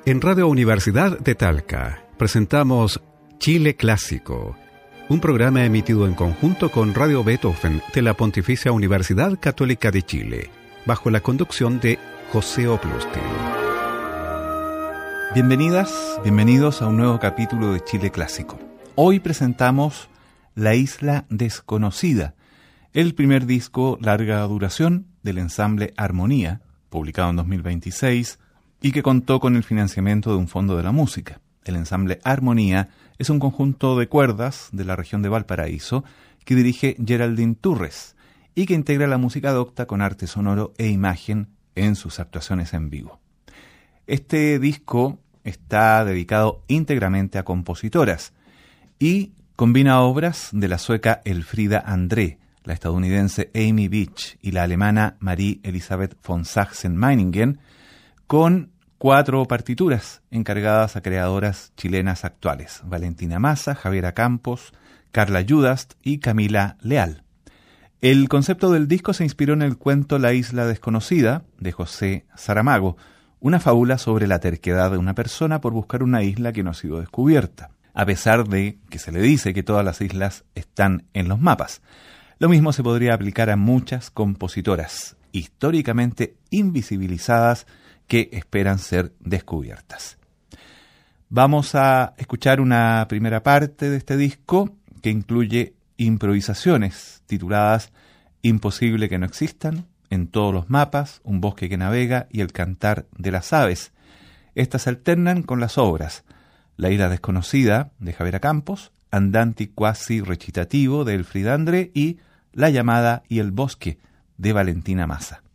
En Radio Universidad de Talca presentamos Chile Clásico, un programa emitido en conjunto con Radio Beethoven de la Pontificia Universidad Católica de Chile, bajo la conducción de José Oplustil. Bienvenidas, bienvenidos a un nuevo capítulo de Chile Clásico. Hoy presentamos La Isla Desconocida, el primer disco larga duración del ensamble Armonía, publicado en 2026, y que contó con el financiamiento de un fondo de la música. El ensamble Armonía es un conjunto de cuerdas de la región de Valparaíso que dirige Geraldine Turres y que integra la música docta con arte sonoro e imagen en sus actuaciones en vivo. Este disco está dedicado íntegramente a compositoras y combina obras de la sueca Elfrida André, la estadounidense Amy Beach y la alemana Marie Elisabeth von Sachsen-Meiningen, con 4 partituras encargadas a creadoras chilenas actuales: Valentina Massa, Javiera Campos, Carla Judast y Camila Leal. El concepto del disco se inspiró en el cuento La Isla Desconocida, de José Saramago, una fábula sobre la terquedad de una persona por buscar una isla que no ha sido descubierta, a pesar de que se le dice que todas las islas están en los mapas. Lo mismo se podría aplicar a muchas compositoras históricamente invisibilizadas que esperan ser descubiertas. Vamos a escuchar una primera parte de este disco que incluye improvisaciones tituladas Imposible que no existan, En todos los mapas, Un bosque que navega y El cantar de las aves. Estas se alternan con las obras La Isla Desconocida, de Javiera Campos, Andante quasi recitativo, de Elfrida André, y La llamada y el bosque, de Valentina Massa.